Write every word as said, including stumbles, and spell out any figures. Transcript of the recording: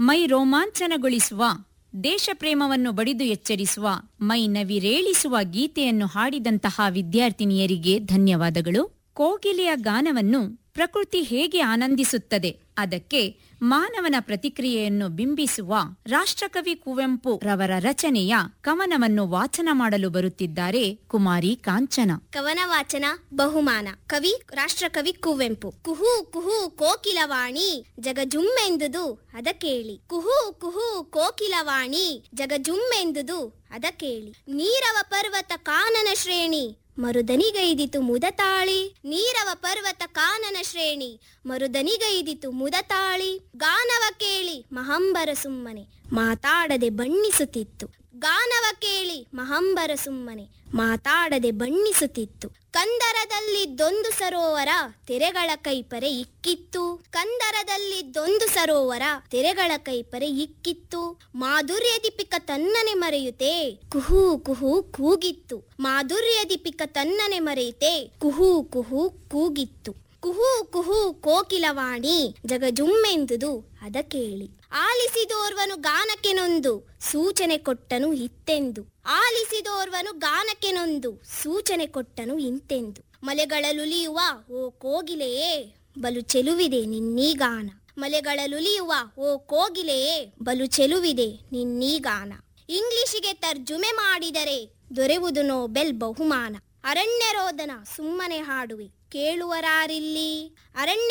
ಮೈ ರೋಮಾಂಚನಗೊಳಿಸುವ, ದೇಶ ಪ್ರೇಮವನ್ನು ಬಡಿದು ಎಚ್ಚರಿಸುವ, ಮೈ ನವಿರೇಳಿಸುವ ಗೀತೆಯನ್ನು ಹಾಡಿದಂತಹ ವಿದ್ಯಾರ್ಥಿನಿಯರಿಗೆ ಧನ್ಯವಾದಗಳು. ಕೋಗಿಲೆಯ ಗಾನವನ್ನು ಪ್ರಕೃತಿ ಹೇಗೆ ಆನಂದಿಸುತ್ತದೆ, ಅದಕ್ಕೆ ಮಾನವನ ಪ್ರತಿಕ್ರಿಯೆಯನ್ನು ಬಿಂಬಿಸುವ ರಾಷ್ಟ್ರಕವಿ ಕುವೆಂಪು ರವರ ರಚನೆಯ ಕವನವನ್ನು ವಾಚನ ಮಾಡಲು ಬರುತ್ತಿದ್ದಾರೆ ಕುಮಾರಿ ಕಾಂಚನ. ಕವನ ವಾಚನ ಬಹುಮಾನ. ಕವಿ ರಾಷ್ಟ್ರಕವಿ ಕುವೆಂಪು. ಕುಹು ಕುಹು ಕೋಕಿಲವಾಣಿ ಜಗಜುಮ್ಮೆಂದುದು ಅದ ಕೇಳಿ. ಕುಹು ಕುಹು ಕೋಕಿಲವಾಣಿ ಜಗಜುಮ್ಮೆಂದುದು ಅದ ಕೇಳಿ. ನೀರವ ಪರ್ವತ ಕಾನನ ಶ್ರೇಣಿ ಮರುದನಿಗೈದಿತು ಮುದತಾಳಿ. ನೀರವ ಪರ್ವತ ಕಾನನ ಶ್ರೇಣಿ ಮರುದನಿಗೈದಿತು ಮುದತಾಳಿ. ಗಾನವ ಕೇಳಿ ಮಹಂಬರ ಸುಮ್ಮನೆ ಮಾತಾಡದೆ ಬಣ್ಣಿಸುತ್ತಿತ್ತು. ಗಾನವ ಕೇಳಿ ಮಹಂಬರ ಸುಮ್ಮನೆ ಮಾತಾಡದೆ ಬಣ್ಣಿಸುತ್ತಿತ್ತು. ಕಂದರದಲ್ಲಿದ್ದೊಂದು ಸರೋವರ ತೆರೆಗಳ ಕೈಪರೆ ಇಕ್ಕಿತ್ತು. ಕಂದರದಲ್ಲಿದ್ದೊಂದು ಸರೋವರ ತೆರೆಗಳ ಕೈಪರೆ ಇಕ್ಕಿತ್ತು. ಮಾಧುರ್ಯ ದೀಪಿಕ ತನ್ನನೆ ಮರೆಯುತ್ತೆ ಕುಹು ಕುಹು ಕೂಗಿತ್ತು. ಮಾಧುರ್ಯ ದೀಪಿಕ ತನ್ನನೆ ಮರೆಯುತ್ತೆ ಕುಹು ಕುಹು ಕೂಗಿತ್ತು. ಕುಹು ಕುಹು ಕೋಕಿಲವಾಣಿ ಜಗಜುಮ್ಮೆಂದುದು ಅದ ಕೇಳಿ. ಆಲಿಸಿದೋರ್ವನು ಗಾನಕ್ಕೆ ನೊಂದು ಸೂಚನೆ ಕೊಟ್ಟನು ಇತ್ತೆಂದು. ಆಲಿಸಿದೋರ್ವನು ಗಾನಕ್ಕೆ ನೊಂದು ಸೂಚನೆ ಕೊಟ್ಟನು ಇಂತೆಂದು. ಮಲೆಗಳಲುಲಿಯುವ ಓ ಕೋಗಿಲೆಯೇ ಬಲು ಚೆಲುವಿದೆ ನಿನ್ನೀ ಗಾನ. ಮಲೆಗಳಲುಲಿಯುವ ಓ ಕೋಗಿಲೆಯೇ ಬಲು ಚೆಲುವಿದೆ ನಿನ್ನೀ ಗಾನ. ಇಂಗ್ಲಿಷಿಗೆ ತರ್ಜುಮೆ ಮಾಡಿದರೆ ದೊರೆಯುವುದು ನೊಬೆಲ್ ಬಹುಮಾನ. ಅರಣ್ಯ ರೋದನ ಸುಮ್ಮನೆ ಹಾಡುವೆ ಕೇಳುವರಾರಿಲ್ಲಿ. ಅರಣ್ಯ